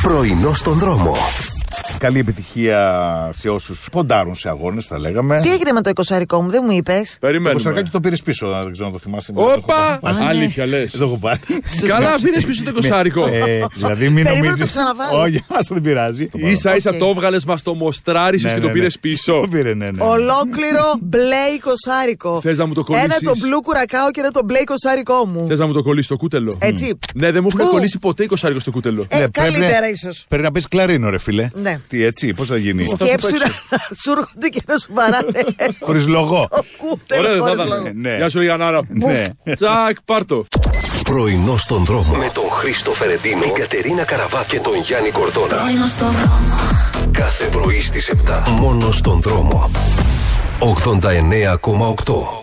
Πρωινό στον δρόμο. Καλή επιτυχία σε όσους ποντάρουν σε αγώνες, θα λέγαμε. Τι έγινε με το 20 μου, δεν μου είπες? Το 20 το πήρες πίσω, δεν ξέρω να το θυμάσαι. Όπα! Αλήθεια λες. Δεν το έχω πάρει. Καλά, πήρες πίσω το 20. Δηλαδή μην Περίμενε να νομίζεις. το ξαναβάλω. Όχι, άστα δεν πειράζει. Ίσα ίσα το έβγαλες, μας το μοστράρισες και το πήρες πίσω. Το πήρε, ναι. Ολόκληρο μπλε εικοσάρικο. Θες να μου το Ένα κολλήσεις? το μπλου κουρακάο και ένα το μπλε εικοσάρικό μου. Θες να μου το κολλήσεις στο κούτελο? Έτσι. Ναι, δεν μου έχουν Πού? κολλήσει ποτέ 20 στο κούτελο. Καλύτερα ίσως. Πρέπει να πεις κλαρίνο, ρε φίλε. Ναι. Τι έτσι, πώς θα γίνει. Σκέψου να σου έρχονται και να σου παράνε. Χωρίς λόγο. Το κούτελο Ωραία, δεν χωρίς θα λόγο. ήταν. Ναι. Γεια σου, Λιανάρα. Ναι. Τσακ, πάρτο. Πρωινό στον δρόμο. Με τον Χρήστο Φερεντίνο, την Κατερίνα Καραβά και τον Γιάννη Κορδόνα. Πρωινό στον δρόμο. Κάθε πρωί στις 7. Μόνο στον δρόμο. 89,8.